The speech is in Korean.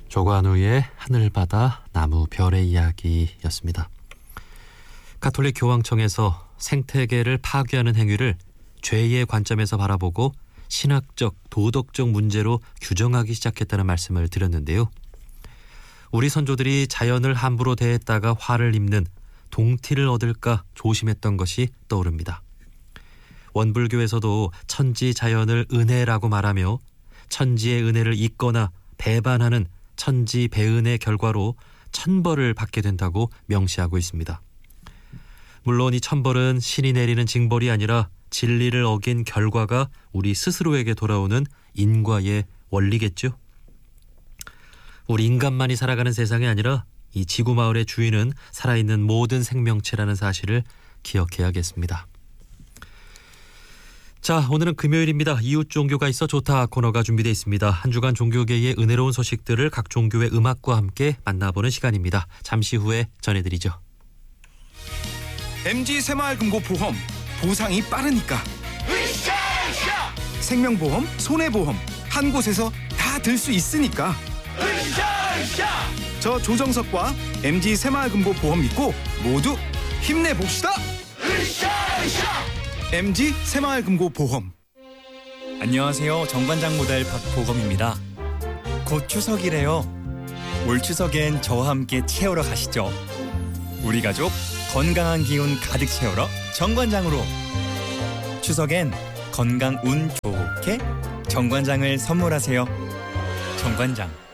조관우의 하늘바다 나무 별의 이야기였습니다. 가톨릭 교황청에서 생태계를 파괴하는 행위를 죄의 관점에서 바라보고 신학적, 도덕적 문제로 규정하기 시작했다는 말씀을 드렸는데요. 우리 선조들이 자연을 함부로 대했다가 화를 입는 동티를 얻을까 조심했던 것이 떠오릅니다. 원불교에서도 천지 자연을 은혜라고 말하며 천지의 은혜를 잊거나 배반하는 천지 배은의 결과로 천벌을 받게 된다고 명시하고 있습니다. 물론 이 천벌은 신이 내리는 징벌이 아니라 진리를 어긴 결과가 우리 스스로에게 돌아오는 인과의 원리겠죠. 우리 인간만이 살아가는 세상이 아니라 이 지구 마을의 주인은 살아있는 모든 생명체라는 사실을 기억해야겠습니다. 자, 오늘은 금요일입니다. 이웃 종교가 있어 좋다 코너가 준비되어 있습니다. 한 주간 종교계의 은혜로운 소식들을 각 종교의 음악과 함께 만나보는 시간입니다. 잠시 후에 전해드리죠. MG 새마을금고보험 보상이 빠르니까 생명보험, 손해보험 한 곳에서 다 들 수 있으니까 저 조정석과 MG 새마을금고보험 믿고 모두 힘내봅시다. MG 새마을금고보험. 안녕하세요. 정관장 모델 박보검입니다. 곧 추석이래요. 올 추석엔 저와 함께 채우러 가시죠. 우리 가족 건강한 기운 가득 채우러 정관장으로. 추석엔 건강 운 좋게 정관장을 선물하세요. 정관장.